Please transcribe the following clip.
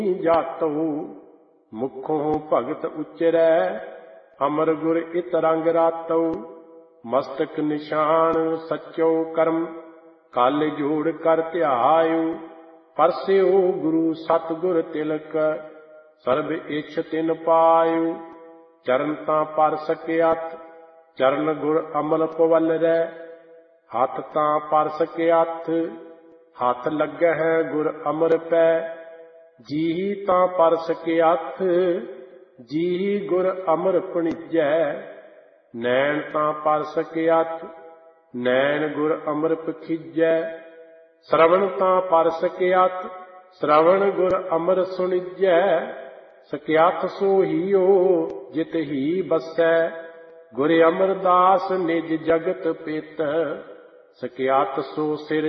ਜਾਤੋ ਮੁਖੋਂ ਭਗਤ ਉਚਰੈ ਅਮਰ ਗੁਰ ਇਤ ਰੰਗ ਰਾਤੋ ਮਸਤਕ ਨਿਸ਼ਾਨ ਸੱਚੋ ਕਰਮ ਕਲ ਜੋੜ ਕਰ ਧਿਆਇਓ ਪਰਸਿਓ ਗੁਰੂ ਸਤਿਗੁਰ ਤਿਲਕ ਸਰਬ ਇਛ ਤਿਨ ਪਾਇਓ ਚਰਨ ਤਾਂ ਪਰ ਸਕਿਆਤ ਚਰਨ ਗੁਰ ਅਮਲ ਪਵਲ ਰੈ ਹੱਥ ਤਾਂ ਪਰ ਸਕਿਆਥ ਹੱਥ ਲੱਗਹਿ ਗੁਰ ਅਮਰ ਪੈ ਜੀ ਤਾਂ ਪਰ ਸਕਿਆਥ ਜੀ ਗੁਰ ਅਮਰ ਭਣੀਜੈ ਨੈਣ ਤਾਂ ਪਰ ਸਕਿਆਥ ਨੈਣ ਗੁਰ ਅਮਰ ਪਖੀਜੈ ਸ਼ਰਵਣ ਤਾਂ ਪਰ ਸਕਿਆਥ ਸ਼ਰਵਣ ਗੁਰ ਅਮਰ ਸੁਣੀਜੈ ਸਕਿਆਥ ਸੋ ਹੀਓ ਜਿਤ ਹੀ ਬਸੈ ਗੁਰ ਅਮਰਦਾਸ ਨਿਜ ਜਗਤ ਪਿਤ ਸਕਿਆਥ ਸੋ ਸਿਰ